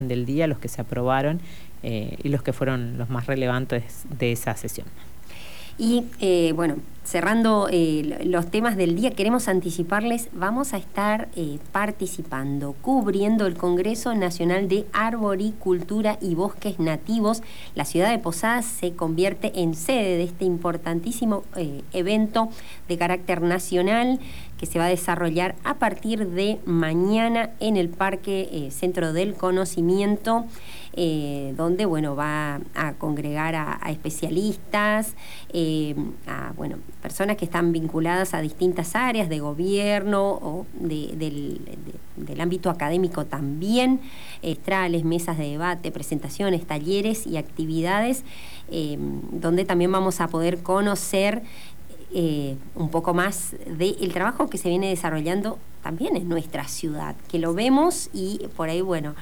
del día, los que se aprobaron y los que fueron los más relevantes de esa sesión. Y bueno, cerrando los temas del día, queremos anticiparles, vamos a estar participando, cubriendo el Congreso Nacional de Arboricultura y Bosques Nativos. La ciudad de Posadas se convierte en sede de este importantísimo evento de carácter nacional que se va a desarrollar a partir de mañana en el Parque Centro del Conocimiento, donde bueno, va a congregar a especialistas, a personas que están vinculadas a distintas áreas de gobierno o del ámbito académico también, trales, mesas de debate, presentaciones, talleres y actividades, donde también vamos a poder conocer un poco más del trabajo que se viene desarrollando también en nuestra ciudad, que lo vemos y por ahí, bueno...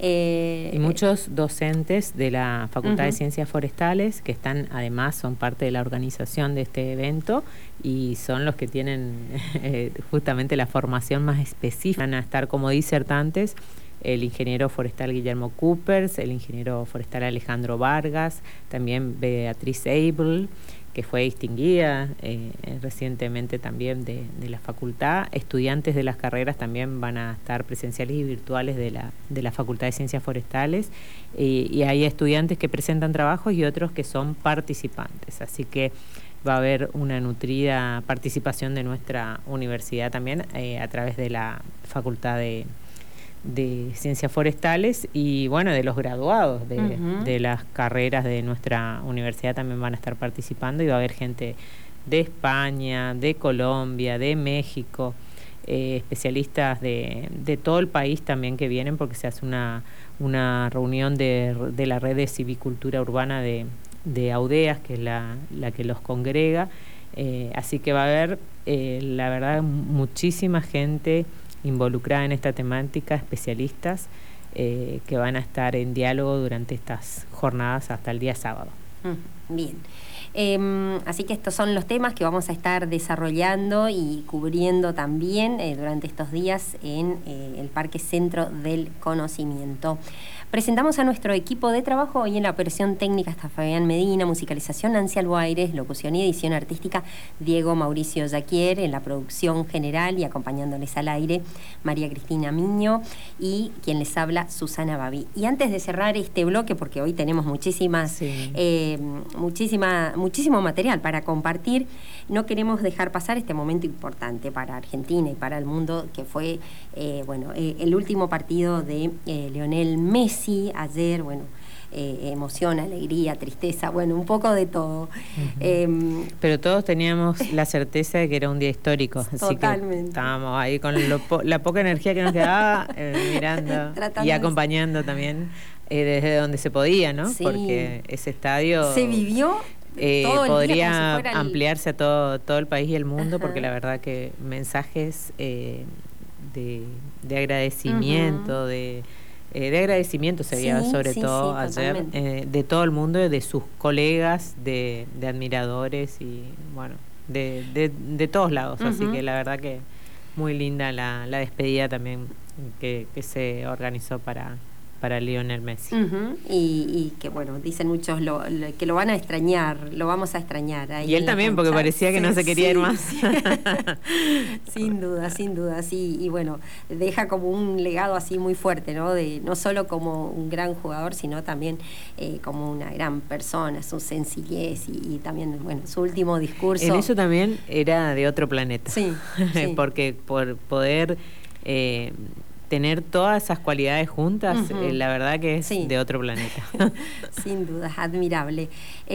y muchos docentes de la Facultad de Ciencias Forestales, que están, además, son parte de la organización de este evento y son los que tienen justamente la formación más específica. Van a estar como disertantes el ingeniero forestal Guillermo Coopers, el ingeniero forestal Alejandro Vargas, también Beatriz Abel, que fue distinguida recientemente también de la facultad. Estudiantes de las carreras también van a estar presenciales y virtuales de la Facultad de Ciencias Forestales, y hay estudiantes que presentan trabajos y otros que son participantes, así que va a haber una nutrida participación de nuestra universidad también a través de la Facultad de Ciencias Forestales, y bueno, de los graduados de las carreras de nuestra universidad también van a estar participando, y va a haber gente de España, de Colombia, de México, especialistas de todo el país también que vienen, porque se hace una reunión de la red de civicultura urbana de Audeas, que es la que los congrega, así que va a haber, la verdad, muchísima gente involucrada en esta temática, especialistas que van a estar en diálogo durante estas jornadas hasta el día sábado. Bien. Así que estos son los temas que vamos a estar desarrollando y cubriendo también durante estos días en el Parque Centro del Conocimiento. Presentamos a nuestro equipo de trabajo. Hoy en la operación técnica está Fabián Medina, musicalización Nancy Albuaires, locución y edición artística Diego Mauricio Jaquier, en la producción general y acompañándoles al aire María Cristina Miño y quien les habla Susana Babi. Y antes de cerrar este bloque, porque hoy tenemos muchísimo material para compartir, no queremos dejar pasar este momento importante para Argentina y para el mundo, que fue el último partido de Lionel Messi ayer. Emoción, alegría, tristeza, un poco de todo. Pero todos teníamos la certeza de que era un día histórico, así que estábamos ahí con la poca energía que nos quedaba, mirando y acompañando también desde donde se podía, ¿no? Sí. Porque ese estadio se vivió podría ampliarse a todo el país y el mundo, porque la verdad que mensajes de agradecimiento, de agradecimiento se veía todo ayer, de todo el mundo, de sus colegas, de admiradores y de todos lados, así que la verdad que muy linda la despedida también que se organizó para Lionel Messi. Y que dicen muchos que lo van a extrañar, lo vamos a extrañar ahí. Y él también, porque parecía que no se quería ir más. Sin duda, sí. Y deja como un legado así muy fuerte, ¿no? No solo como un gran jugador, sino también como una gran persona, su sencillez y también, su último discurso. En eso también era de otro planeta. Sí. Porque por poder tener todas esas cualidades juntas, la verdad que es de otro planeta. Sin duda, admirable.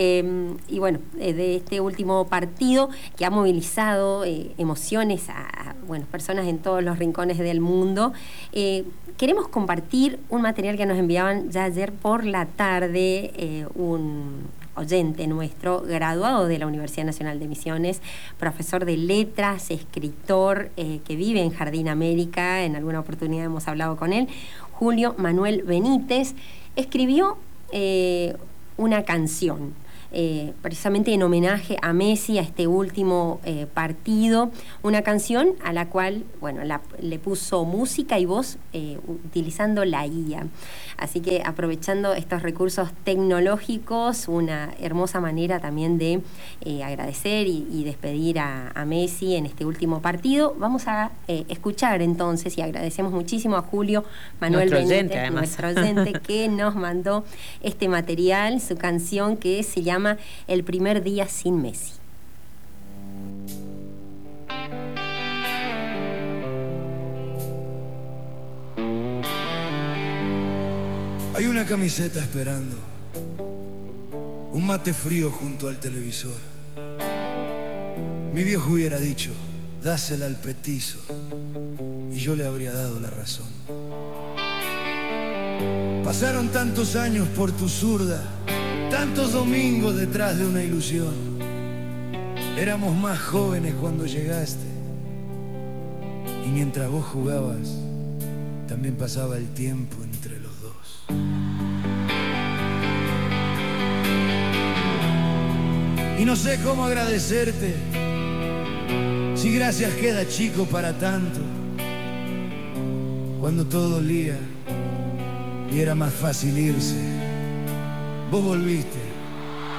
De este último partido que ha movilizado emociones a personas en todos los rincones del mundo, queremos compartir un material que nos enviaban ya ayer por la tarde, un oyente nuestro, graduado de la Universidad Nacional de Misiones, profesor de letras, escritor, que vive en Jardín América. En alguna oportunidad hemos hablado con él. Julio Manuel Benítez escribió una canción precisamente en homenaje a Messi, a este último partido, una canción a la cual, bueno, le puso música y voz utilizando la IA. Así que aprovechando estos recursos tecnológicos, una hermosa manera también de agradecer y despedir a Messi en este último partido. Vamos a escuchar entonces, y agradecemos muchísimo a Julio Manuel Benítez, nuestro oyente, que nos mandó este material, su canción que se llama El primer día sin Messi. Hay una camiseta esperando, un mate frío junto al televisor. Mi viejo hubiera dicho, dásela al petizo, y yo le habría dado la razón. Pasaron tantos años por tu zurda, tantos domingos detrás de una ilusión. Éramos más jóvenes cuando llegaste, y mientras vos jugabas, también pasaba el tiempo entre los dos. Y no sé cómo agradecerte, si gracias queda chico para tanto, cuando todo dolía y era más fácil irse. Vos volviste